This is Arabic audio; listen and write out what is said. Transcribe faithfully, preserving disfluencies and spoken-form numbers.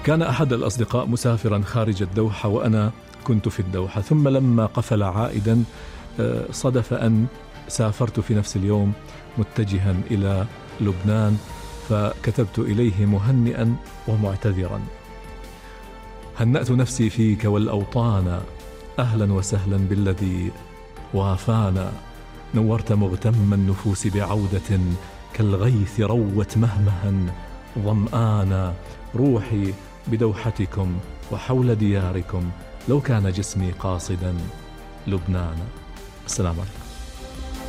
كان أحد الأصدقاء مسافرا خارج الدوحة وأنا كنت في الدوحة، ثم لما قفل عائدا صدف أن سافرت في نفس اليوم متجها إلى لبنان، فكتبت إليه مهنئا ومعتذرا: هنأت نفسي فيك والأوطان، أهلا وسهلا بالذي وافانا، نورت مغتم النفوس بعودة، كالغيث روت مهمها ظمآنا، روحي بدوحتكم وحول دياركم، لو كان جسمي قاصدا لبنانا. السلام عليكم.